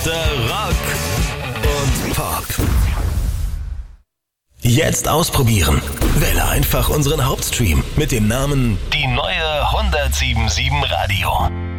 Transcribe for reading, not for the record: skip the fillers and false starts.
Mr. Rock und Pop. Jetzt ausprobieren. Wähle einfach unseren Hauptstream mit dem Namen Die neue 107.7 Radio.